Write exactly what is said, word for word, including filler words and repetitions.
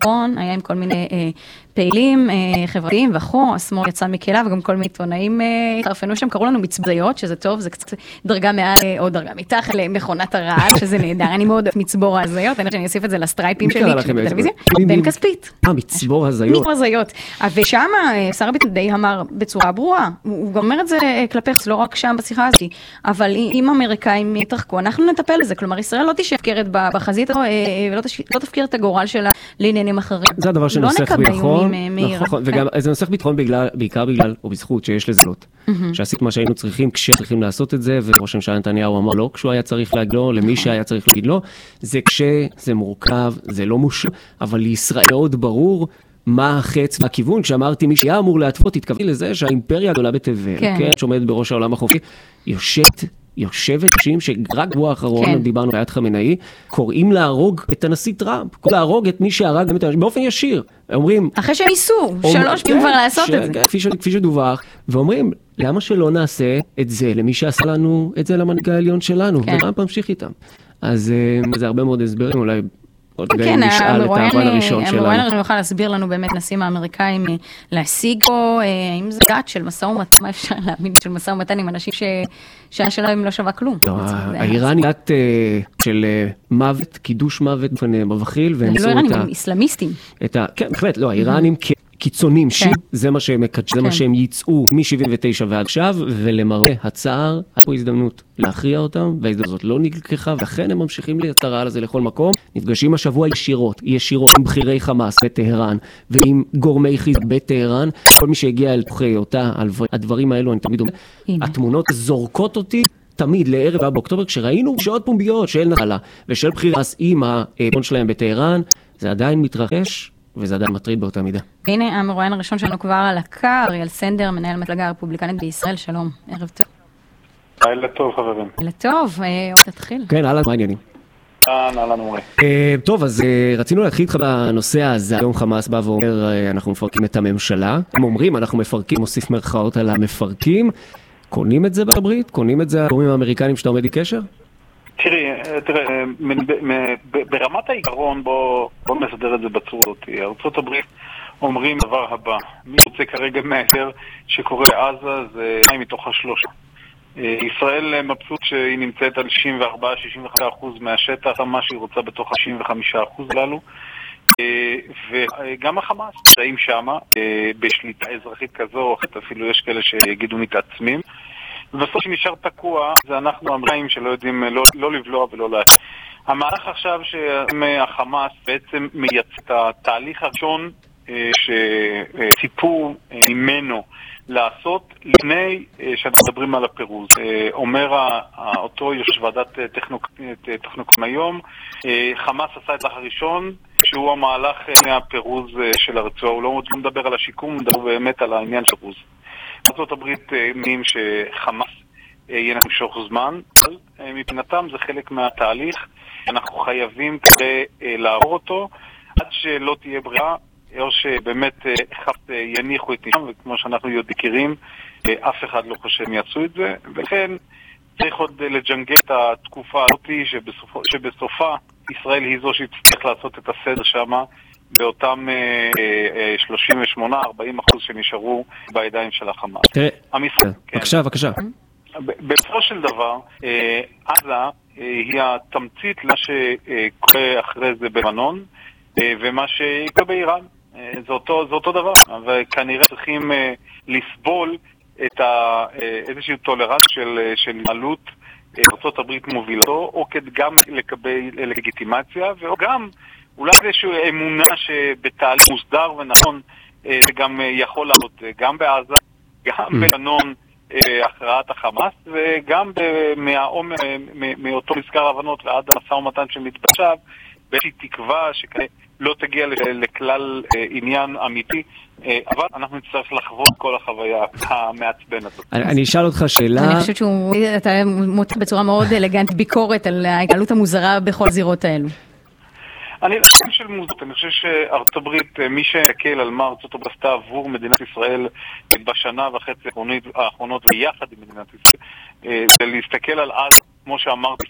האחרון היה עם כל מיני אה, פעילים אה, חברתיים, ואחו, השמאל יצא מכלה, וגם כל מיני עיתונאים אה, התרפנו שם, קראו לנו מצבזיות, שזה טוב, זה קצת דרגה מעל, או דרגה מתחת למכונת הרעש, שזה נהדר, אני מאוד אוהב מצבור ההזיות, אני חושב שאני אוסיף את זה לסטרייפים שלי, בטלוויזיה, בן כספית. אה, מצבור הזיות. מצבור הזיות. ושם שר הביטחון די אמר בצורה ברורה, הוא גם אומר את זה כלפי, לא רק שם בשיחה הזאת, אבל אם אמריקאים יתרחקו, אנחנו נטפל לזה, כלומר, ישראל לא תשפקרת בחזית, ולא תפקיר את הגורל שלה לעניינים אחרים. זה הדבר שנוסח ביטחון, נכון, וגם זה נוסח ביטחון בעיקר בגלל, או בזכות, שיש לזלות. שעשית מה שהיינו צריכים, כשצריכים לעשות את זה, וראש הממשלה נתניהו אמר לא, כשהוא היה צריך להגיד לו, למי שהיה צריך להגיד לו, זה קשה, זה מורכב, זה לא מושלם, אבל לישראל מאוד ברור מה החץ והכיוון. כשאמרתי מי שהיה אמור להתוות, התכוונתי לזה שהאימפריה הגדולה בתבל, כן, שעומדת בראש העולם החופשי, יושבת יושבת אנשים שרק בו האחרון, כן. דיברנו ביד חמינאי, קוראים להרוג את הנשיא טראמפ, קוראים להרוג את מי שהרג באופן ישיר. אומרים... אחרי שהם ניסו, שלוש פעמים כבר לעשות את זה. כפי, כפי שדווח, ואומרים, למה שלא נעשה את זה למי שעשה לנו את זה למנהיג העליון שלנו, כן. ומה ממשיך איתם. אז זה הרבה מאוד הסברים, אולי... כן, המרואיין הראשון יוכל להסביר לנו באמת נסים האמריקאים להשיג פה, האם זה גאט של מסע ומתן, מה אפשר להאמין של מסע ומתן עם אנשים שהשעה שלהם לא שווה כלום. האיראני גאט של מוות, קידוש מוות מבחיל, לא איראנים, הם איסלאמיסטים. כן, בהחלט, לא, האיראנים קיצונים, זה מה שהם מקדשים, זה מה שהם ייצאו מ-שבעים ותשע ועד עכשיו, ולמראה הצער, היה פה הזדמנות להכריע אותם, וההזדמנות הזאת לא נלקחה, ולכן הם ממשיכים את הרעל הזה לכל מקום, נפגשים השבוע ישירות, ישירות עם בחירי חמאס בטהרן, ועם גורמי חיזבאללה בטהרן, כל מי שהגיע אל תוכי אותה, הדברים האלו, אני תמיד אומר, התמונות זורקות אותי, תמיד לערב באוקטובר, כשראינו שעוד פומביות של נחלה, ושל בחירי חמאס עם הפון שלהם בטהרן, זה עדיין מתרחש, וזה עדיין מטריד באותה מידה. הנה המרואיין הראשון שלנו כבר על הקו, אריאל סנדר, מנהל מפלגה הרפובליקנית בישראל, שלום, ערב טוב. לילה טוב חברים. לילה טוב, תתחיל. כן, הלאה, מה העניינים? אהלן, אהלן אורי. טוב, אז רצינו להתחיל איתך בנושא הזה, היום חמאס בא ואומר, אנחנו מפרקים את הממשלה, הם אומרים, אנחנו מפרקים, מוסיף מרכאות על המפרקים, קונים את זה בברית? קונים את זה הגורמים האמריקנים שאתה עומד בקשר? תראי, תראה, ברמת העיקרון בוא נסדר את זה בצורה הזאת. ארצות הברית אומרים דבר הבא, מי רוצה כרגע מההסדר שקורה בעזה זה שניים מתוך השלושה. ישראל מבסוט שהיא נמצאת על שישים וארבע עד שישים וחמישה אחוז מהשטח, מה שהיא רוצה בתוך ה-שישים וחמישה אחוז הללו. וגם החמאס נמצאים שמה בשליטה אזרחית כזו או אחת, אפילו יש כאלה שיגידו מתעצמים. ובסוף שנשאר תקוע זה אנחנו האמריקאים שלא יודעים לא, לא לבלוע ולא להשאיר. המהלך עכשיו שהחמאס בעצם מייצא את התהליך הראשון שציפו ממנו לעשות לפני שאנחנו מדברים על הפירוז. אומר אותו יושב ועדת טכנוקרטים היום, חמאס עשה את זה הראשון שהוא המהלך מהפירוז של הרצועה, הוא לא מדבר על השיקום, הוא מדבר באמת על העניין של הפירוז. ארצות הברית מין שחמאס יהיה נמשוך זמן, אבל מבחינתם זה חלק מהתהליך, אנחנו חייבים כדי לעבור אותו, עד שלא תהיה ברירה, או שבאמת אחד יניחו את נשם, וכמו שאנחנו יודעים, אף אחד לא חושב יעשו את זה, ולכן צריך עוד לג'נגל את התקופה הזאת, שבסופה, שבסופה ישראל היא זו שתצטרך לעשות את הסדר שמה, באותם שלושים ושמונה עד ארבעים אחוז שנשארו בידיים של החמאס. תראה, בבקשה, בבקשה. בסופו של דבר, עזה היא התמצית למה שקורה אחרי זה בלבנון, ומה שקורה באיראן. זה אותו, זה אותו דבר, וכנראה צריכים לסבול את איזושהי טולרנס של, של התנהלות ארצות הברית מובילתו, או כדי גם לקבל לגיטימציה, וגם אולי איזושהי אמונה שבתהליך מוסדר ונכון זה גם יכול לעלות גם בעזה, גם בלבנון הכרעת החמאס, וגם מאותו מזכר הבנות ועד המשא ומתן שמתבצע, באיזושהי תקווה שלא תגיע לכלל עניין אמיתי, אבל אנחנו נצטרך לחוות כל החוויה המעצבנת הזאת. אני אשאל אותך שאלה. אני חושבת שאתה מותח בצורה מאוד אלגנט ביקורת על ההתנהלות המוזרה בכל זירות האלו. אני חושב של מוזות, אני חושב שארצות הברית, מי שיקל על מה ארצות הברית עשתה עבור מדינת ישראל בשנה וחצי האחרונות ביחד עם מדינת ישראל, זה להסתכל על אז, כמו שאמרתי,